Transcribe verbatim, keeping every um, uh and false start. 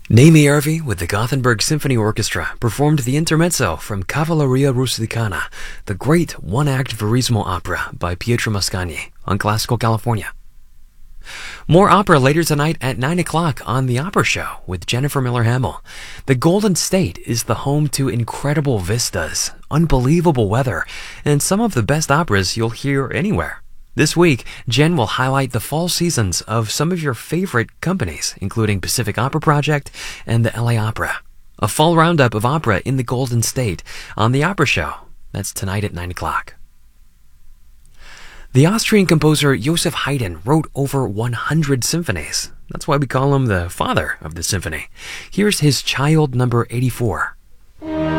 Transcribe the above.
Naomi Arvi with the Gothenburg Symphony Orchestra performed the intermezzo from Cavalleria Rusticana, the great one-act Verismo opera by Pietro Mascagni on Classical California. More opera later tonight at nine o'clock on The Opera Show with Jennifer Miller-Hamill. The Golden State is the home to incredible vistas, unbelievable weather, and some of the best operas you'll hear anywhere. This week, Jen will highlight the fall seasons of some of your favorite companies, including Pacific Opera Project and the L A Opera. A fall roundup of opera in the Golden State on The Opera Show. That's tonight at nine o'clock. The Austrian composer Joseph Haydn wrote over one hundred symphonies. That's why we call him the father of the symphony. Here's his Child number eighty-four.